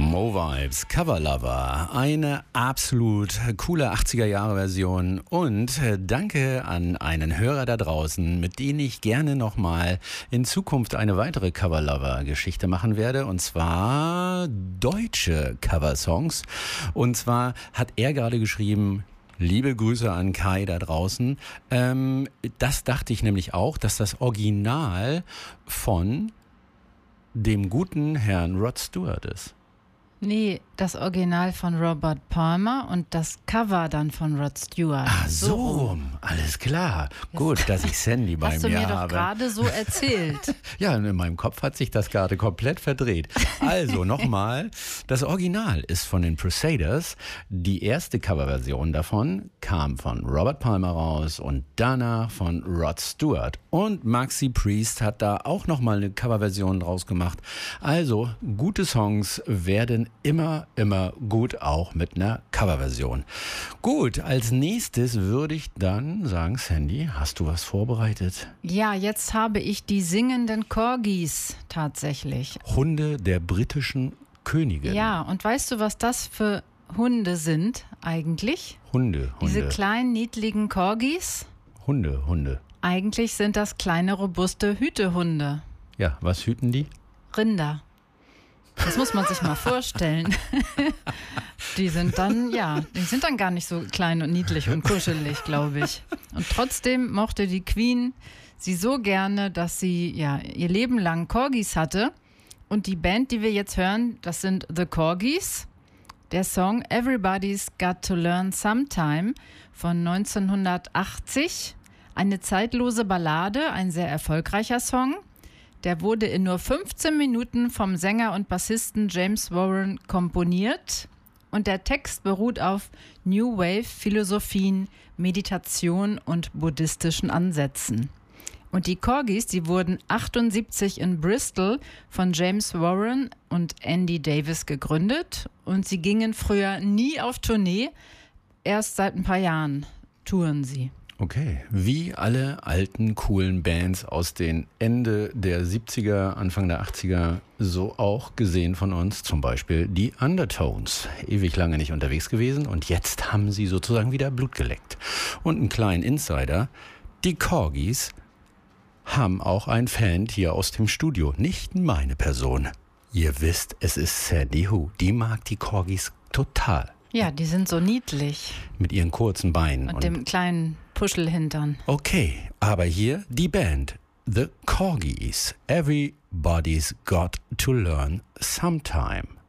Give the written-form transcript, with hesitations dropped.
Mo Vibes, Cover Lover, eine absolut coole 80er-Jahre-Version und danke an einen Hörer da draußen, mit dem ich gerne nochmal in Zukunft eine weitere Cover Lover-Geschichte machen werde, und zwar deutsche Coversongs. Und zwar hat er gerade geschrieben: Liebe Grüße an Kai da draußen. Das dachte ich nämlich auch, dass das Original von dem guten Herrn Rod Stewart ist. Nee, das Original von Robert Palmer und das Cover dann von Rod Stewart. Ah, so rum. Alles klar. Gut, dass ich Sandy bei mir habe. Hast du mir doch gerade so erzählt. Ja, in meinem Kopf hat sich das gerade komplett verdreht. Also nochmal, das Original ist von den Crusaders. Die erste Coverversion davon kam von Robert Palmer raus und danach von Rod Stewart. Und Maxi Priest hat da auch nochmal eine Coverversion draus gemacht. Also, gute Songs werden immer gut, auch mit einer Coverversion. Gut, als nächstes würde ich dann sagen, Sandy, hast du was vorbereitet? Ja, jetzt habe ich die singenden Corgis tatsächlich. Hunde der britischen Königin. Ja, und weißt du, was das für Hunde sind eigentlich? Hunde. Diese kleinen, niedlichen Corgis? Hunde. Eigentlich sind das kleine, robuste Hütehunde. Ja, was hüten die? Rinder. Das muss man sich mal vorstellen. Die sind dann gar nicht so klein und niedlich und kuschelig, glaube ich. Und trotzdem mochte die Queen sie so gerne, dass sie ihr Leben lang Corgis hatte. Und die Band, die wir jetzt hören, das sind The Corgis. Der Song Everybody's Got to Learn Sometime von 1980. Eine zeitlose Ballade, ein sehr erfolgreicher Song. Der wurde in nur 15 Minuten vom Sänger und Bassisten James Warren komponiert. Und der Text beruht auf New Wave Philosophien, Meditation und buddhistischen Ansätzen. Und die Corgis, die wurden 1978 in Bristol von James Warren und Andy Davis gegründet. Und sie gingen früher nie auf Tournee. Erst seit ein paar Jahren touren sie. Okay, wie alle alten, coolen Bands aus den Ende der 70er, Anfang der 80er, so auch gesehen von uns, zum Beispiel die Undertones. Ewig lange nicht unterwegs gewesen und jetzt haben sie sozusagen wieder Blut geleckt. Und einen kleinen Insider: die Corgis haben auch einen Fan hier aus dem Studio, nicht meine Person. Ihr wisst, es ist Sandy Who, die mag die Corgis total. Ja, die sind so niedlich. Mit ihren kurzen Beinen. Und dem kleinen Puschelhintern. Okay, aber hier die Band, The Corgis. Everybody's got to learn sometime.